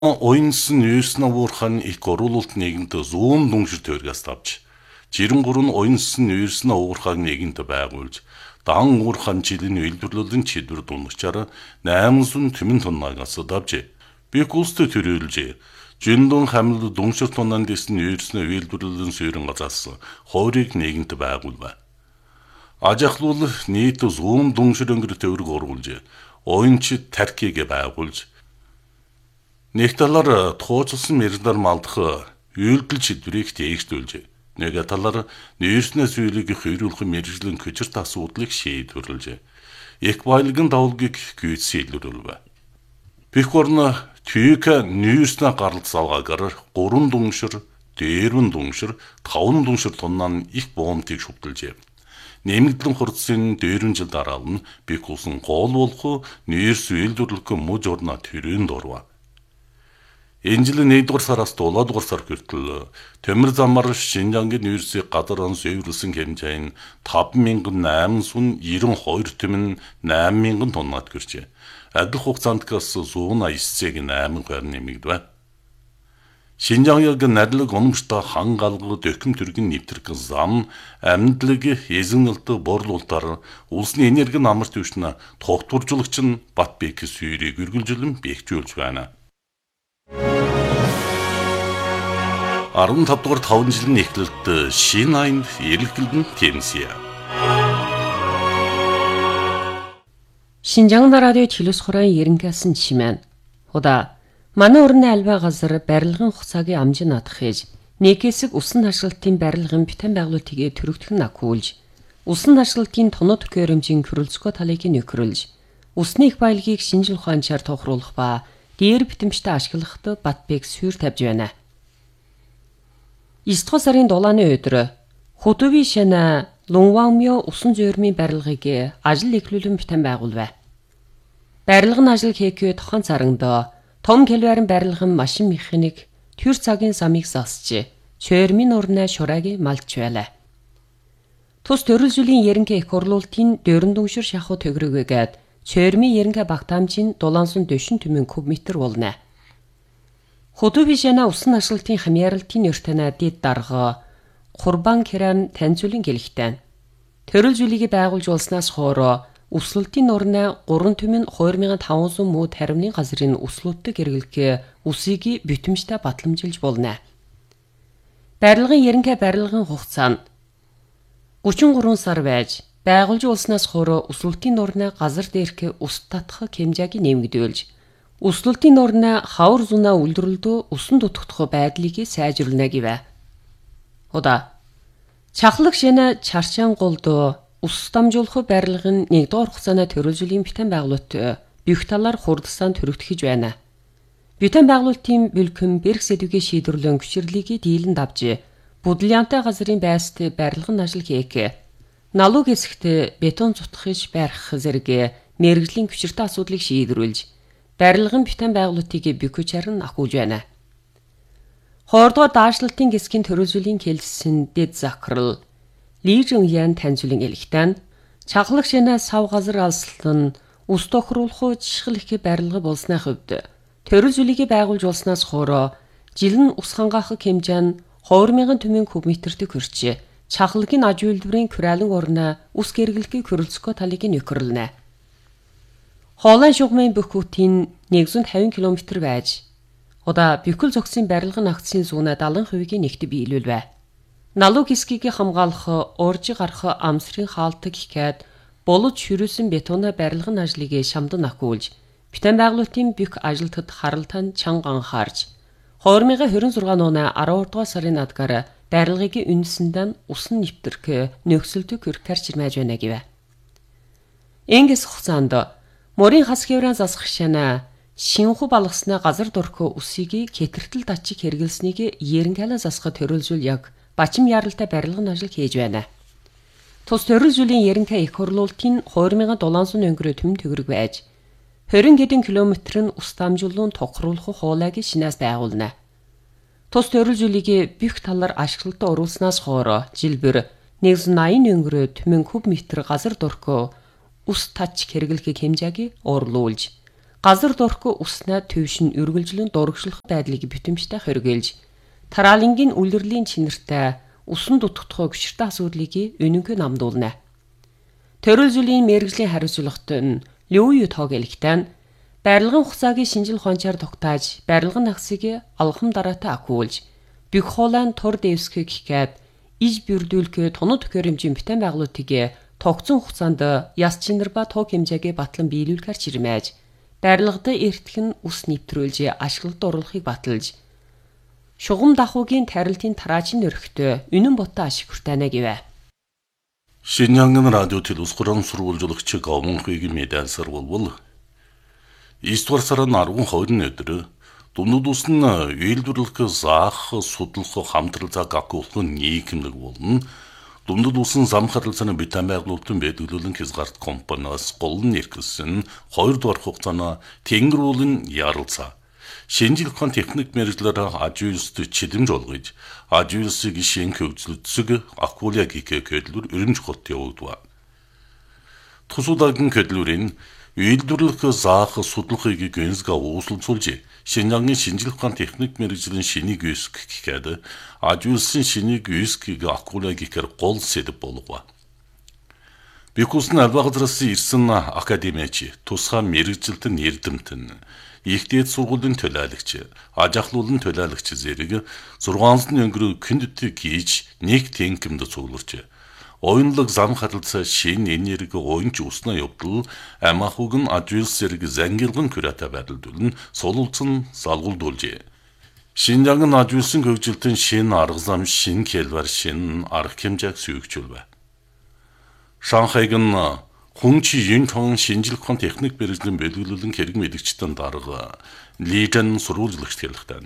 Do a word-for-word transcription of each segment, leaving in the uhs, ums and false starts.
Oyuncusun üyesine vurkan ilk orulult neginde zoom dungşur törgäs tapçı. Жирэн гурван oyuncusun üyesine vurkan neginde байгуулж, дан уурхан жилийн үйлдвэрлэлийн чиглэлээр дундчаар найман сүн тэмэн тоннаагаас давжээ. Би гүстэй төрүүлжээ. Жиндун хамлы дундшир тоннан дэсний üyesine үйлдвэрлэлийн суурин газаас хоорыг нэгэнт байгуулва. Ажахлуул нийт зүүн дундшир өнгөр төвөрг оруулж, oyuncu Таркигээ байгуулж, нэг талаар тууцсан мэрэгдэр малдах үйлдэл шийдвэрийг тээгшүүлжээ. Нэг талаар нэрснээс үйлийг хөрүүлэх мэрэгжлийн көчөрт асуудлыг шийдвэрлэжээ. Их баялагын давлгийг гүйцэлдүүлв. Бихорн түйк нэрснэ гаралцаагаар гурван дундшир, дээрвэн дундшир, таван дундшир тоннан их боомтыг шүтэлжээ. Нэмэгдлэн хурцсын дээрвэн жил дараа нь бихулсан гол болох нэрс үйлдвэрлэх мөж орно төрөнд орва. Энэ жилийн нэгдүгээр сараас дулаадугаар сар хүртэл төмөр замаар Шинжангийн нэрсийг гадаран зөвөрлсөн хэмжээ нь таван мянган найман девяносто хоёр тэмэн найман мянган тоннад гэрчээ. Адил хугацаанд газ зүүн аясцыг найман хоёр нэмэгдэв. Шинжангийн надлаг ономжтой хан галгал дөкөм төргийн нэвтрэх зам амьдлаг эзэнэлт борлуулалтаар улсны энерги намар төвшнө тогтворжуулагч нь Батбек сүйрийг үргэлжлэн бэхжүүлж байна. арван тав дугаар таван жилийн эхлэлд шинэ аянд эрэлхэлдэн тэмсэе. Шинжаан радио чилэс хорон ерөнхийсэн чимэн. Худа манай өрнө альва газар барилгын хугацаагийн амжин надах хийж нэг хэсэг усан ашиглалтын барилгын битэн байгуулалтыг төрөгдөх нь акуулж, усан ашиглалтын тоног төрөмжийн хөрөлцгөө талыг нөхрөлж, усны их баялагийг шинжил ухаанчаар тохируулах ба дээр битэмжтэй ашиглахад Батбек сүйр тавьж байна. эсдүгээр сарын дулааны өдөр Хөдөви шана Лунвамё усан зөөрмийн барилгыг ажил эхлүүлэн битэн байгуулв. Барилгын ажил хийхэд тохон царангдоо том кэлварын барилгын машин механик төр цагийн замыг засч чөөрмийн урнаа шураагийн малч байлаа. Тус төрөлжүүлийн ерөнхий их хурлуултын дөрөн дүншир шахуу төгрөгөөгээд чөөрмийн ерөнхий багтаамжийн дулаансан дөшин түмэн куб метр болно. Хөдөви шана усан ашиглалтын хамьяаралтын өртөнө дэд дарга Курбан Керан таньцуулын гэлхтэн. Төрөлжүүлгийг байгуулж улснаас хоороо услалтын орны гурван түмэн хоёр мянган таван зуун муу таримны газрын услууддаг хэрэглэхээ усыг битэмжтэй батламжилж болно. Барилгын ерөнхий барилгын хугацаа нь гучин гурван сар байж байгуулж улснаас хоороо услалтын орны газар дээрх ус татах хэмжээг нэмэгдүүлж, услалтын орны хавар зунаа үйлдвэрлэдөө усан дутагдах байдлыг сайжруулна гэв. Худа чахлаг шинэ чарчаан голдоо ус дамжуулах барилгын нэгдүгээр хугацааны төрөлжүүлийн битэн байгуулалт бүх талаар хурдсаанд төрөгдөхөж байна. Битэн байгуулалтын бэлхэн бэрх сэдвгээ шийдвэрлэн хүчирлийг дийлэн давж, будлянтай газрын байст барилгын ажил хийх, налог хэсэгт бетон зутгахж барих зэрэг мэрэгжлийн хүчиртэй асуудлыг шийдвэрлэж, барилгын битэн байгуулалтыг бөхөчээр нь ахуулж байна. Хоордоо даашлалтын гисгийн төрөлжүүлийн хэлсэн дэд захирал Ли Жиньян таньцуулан элхтэн чахлах шинэ сав газар алслан ус тохируулах жишгэл их барилга болсны хувьд төрөлжүүлгийг байгуулж улснаас хоороо жилэн ус хангаах хэмжээ нь хоёр мянган түмэн куб метрт хүрч, чахлагын аж үйлдвэрийн күрэлэн орно ус гэргэлгийн хөрөлцгөө талыг нөхөрлөнө. Хоолын шугмын бүхүүтийн нэгдүгээр тавин километр байж, Ода бүхэл зогсын барилгын акцийн зүүнэ даалгын хувийг нэгт биелүүлвэ. Налог хэсгийг хамгаалах, уурж гарах амсрын хаалтыг ихэд болож ширүүлсэн бетонны барилгын ажлыг шамдан ахиулж, битэн байгуулалтын бүх ажилтнад харалтан чанга анхаарч, хоёр мянган двадцать шесть оны арван дугаар сарын надгаар барилгыг үнэсэндээ усан нэвтрэх нөхцөлтөд хүрэх чирмэж байна гэв. Энгээс хугацаанд морин хас хэврэн засах шана шинхүү балгаснаа газар дөрхөө усыг хэтэртэл датчиг хэрэгэлснийг ерөнхийдөө засахад төрөлжүүл яг бачим яралтай барилгын ажил хийж байна. Тус төрөлжүүлийн ерөнхий их хурлуултын хоёр мянган долоон өнгөрөө төм төгрөг байж, двадцать хэдэн километр нь ус дамжуулан тохируулах хуулийг шинээс байгуулна. Тус төрөлжүүлгийг бүх талаар ашиглалтад оруулснаас хоороо жилбэр нэгдүгээр восемьдесят өнгөрөө төмөн куб метр газар дөрхөө ус тач хэрэглэх хэмжээг уурлуулж, газар дурхгүй уснаа төвшин үргэлжлэн дурагшлах байдлыг битэмжтэй хоригээлж тараалангийн үлрэлийн чинэртэй усан дутагдах гүширтэй асуудлыг өнөнгө намдуулна. Төрөл зүйлийн мэрэгжлийн хариуцлагт нь Леуи тоогээлэгтэн барилгын хугацаагийн шинжил ухаанчаар тогтааж барилгын нагсыг алхам дараатай акуулж бүх хоолойн тур дэвсгэх гэхэд иж бүрдүүлэх тоног төхөөрөмжийн битэн байгуулалтыг тогтсон хугацаанд яс чинэр ба тог хэмжээгээ батлан биелүүлэхээр чирмээж барилгад эртгэн ус нэвтрүүлж ашиглалд оруулахыг баталж шугам дахуугийн тарилтын тараачийн өрхтөө үнэн боттой ашиг хүртэнэ гэвэ. Шинжаангын радио телевиз Kur'an сурвалжуулагч Говмонхойгийн медиансар болбол эсдүгээр сарын арван хоёрын өдөр дундад усны үйлдвэрлэх заах судлах хамтрал цаг акуулах нийгэмлэг болно. Дундад усан зам харилцааны битэн байгуулалтын бэдгэлүүлэн хязгаарт компаниас голн нэрхэлсэн хоёр дахь хугацааны тэнгэр уулын ярилцаа. Шинжил ухаан техник мэргэжлээр ажиулст чилэмж олгож, ажиулсыг шин хөгжлөцөг акууля гихэ көдлөр өрөмж хот явагдав. Тусуудагийн көдлөрийн үйлдвэрлэх заах судлахыг гэнсгэ уусалцуулж, Шинжаангийн шинжил ухаан техник мэргэжлийн шинийг үүсгэх гэхэд ажиулсан шинийг үүсгэхийг акууля гихэр гол сэдэв болгов. Бикусны албаа газраас ирсэн академич, тусгай мэргэжилтэн эрдэмтэн, их дээд сургуулийн төлөөлөгч, аж ахлуулын төлөөлөгч зэрэг зургаансан өнгөрөө күндэт хийж нэг тэнкэмд цугларч, оюнлог зам харилцаа шин энерги оюнч уснаа явдал амахуг нь ажиулс зэрэг зангилган күрэтэ байдалдулн сулуулсан залгуулдуулж. Шинжаангын ажиулсан хөгжилтэн шин арга зам шин хэлбэр шин арга хэмжээг сүйгчүүлвэ. Шанхайг нь Хүнчи Юнтон шинжил ухаан техник мэргэжлийн бэлгэлүүлэн хэрэг мэдгчтэн дарга Лижен сурвалжлагч хэлэхтэн.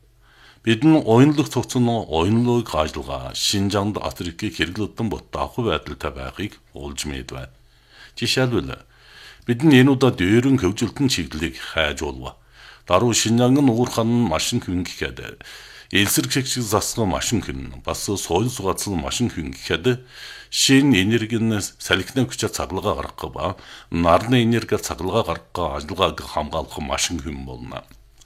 Бидний оюнлог цуцсан оюнлог ажиллагаа Шинжаанд Африкийг хэрэглэдэн бот давхар байдалтай байхыг олж мэдвэ. Жишээлбэл бидний энэ удаа дээрэн хөгжилтөн чиглэлийг хайж болов. Даруй Шинжаангын уурхан машин хүн гэхэд элсэрэг шиг зассан машин хүн бас соёл сугаацсан машин хүн гэхэд шин энергийн салхины хүчээр цаглагаа гаргах ба нарны энергиээр цаглагаа гаргах ажиллагааг хамгаалах машин хүн болно.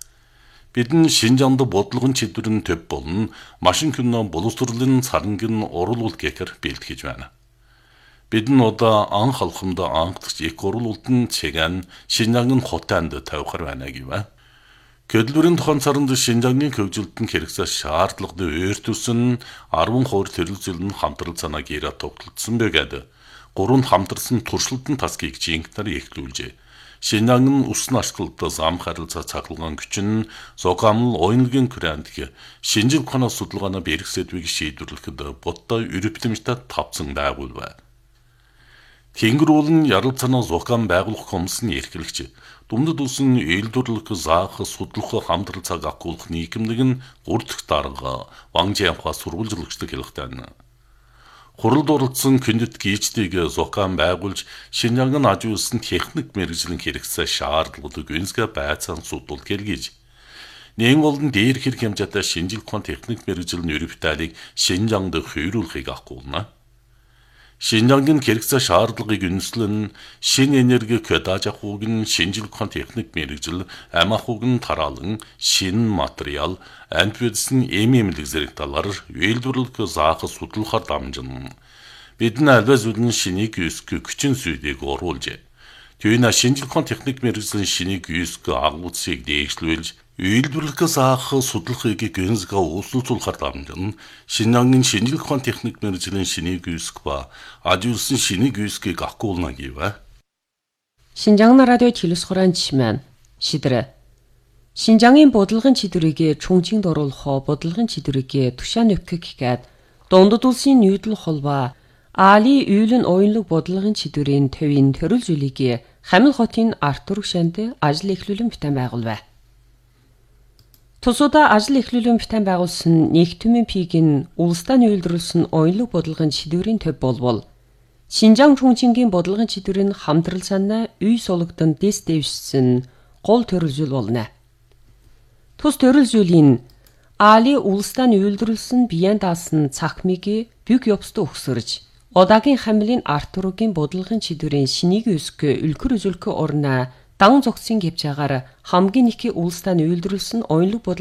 Бидний Шинжаанд бодлогын чиглэлэн төв болно. Машин хүн боловсролын царангийн уруулалт гэхэр бэлтгэж байна. Бидний одоо ан халхамд анхдагч их уруулалтын чигэн Шинжаангийн хотонд тавихар байна гэвэ. Көдлөрийн тухайн царанд Шинжаангийн хөгжилтөнд хэрэгцээ шаардлагатай өөртүүлсэн арван хоёр төрөлзөл нь хамтрал санааг ирээд тогтолцсон байгаад гурван хамтарсан туршилтын тасгийг жинхэнээр эхлүүлжээ. Шинжаан нь усны ашиглалтаа зам харилцаа цахилгаан хүч нь зогамл оюнлогийн күрэнд шинжил ухааны судалгааны бэрх сэдвийг шийдвэрлэхэд бодтой өрөвтөмжтэй тавцсан байгуулва. Тэнгэр уулын ярилцааны зохион байгуулах комиссны эрхлэгч дундад усан үйлдвэрлэх заах судлах хамтрал цаг акуулах нийгэмлэг нь гурдах дарга Ванжианхаа сурвалжуулагчдаг хэлэхтэн. Хуралд оролцсон күндэт гийчдийг зохион байгуулж Шинжаангийн ажиулсан техник мэргэжлийн хэрэгцээ шаардлагуудыг үнсгээ байцаан судалт гэлгийж нэгэн болон дээр хэрэг хэмжээтэй шинжил ухаан техник мэргэжлийн өрөвтөлийг Шинжаанд хöyруулахыг акуулна. Шинжаангийн хэрэгцээ шаардлагыг үндэслэн шин энерги көдаж ахуйг нь шинжил ухаан техник мэргэжил ам ахуйг нь тараалан шин материал антибиотикийн эм эмнэлэг зэрэг талаар үйлдвэрлэх заах судлахаар дамжин бидний альва зүйлэн шинийг үүсгэх хүчин зүйлийг оруулж түүний шинжил ухаан техник мэргэжлийн шинийг үүсгэх агуулцыг дээшлүүлж үйлдвэрлэх заах судлахыг гэнсгэ ууслуулахаар дамжин Шинжаангийн шинжил ухаан техник мэргэжлийн шинийг үүсгэх ба ажиулсан шинийг үүсгэхийг акуулна гэвэ. Шинжаан радио телевиз Kur'an жишмэн шидрэ. Шинжаангийн бодлогын чидрийг чүнжинд оруулах бодлогын чидрийг тушаан өгөх гэхэд дундад улсын нүүдэл холбоо Али үйлэн оюнлог бодлогын чидрийн төвийн төрөл зүйлийг Хамил хотын Артур шанд ажил эхлүүлэн битэн байгуулвэ. Тусуудаа ажил эхлүүлэн битэн байгуулсан нэгтгэмийн пиг нь улстай үйлдвэрлэсэн оюнлог бодлогын чидрийн төв болбол Шинжаан чүнжингийн бодлогын чидрийн хамтрал санаа үй сологдон дэс дэвшсэн гол төрөл зүйл болно. Тус төрөл зүйлийн Али улстай үйлдвэрлэсэн биеэн даасан цахмыг бүг ёбстой өгсөрж Одаагийн Хамилын Артуругийн бодлогын чидрийн шинийг үүсгэх үлгэр үзүүлэх орноо дан зогцсын гэвч агаар хамгийн ихий улстай нь үйлдвэрлсэн оюунлаг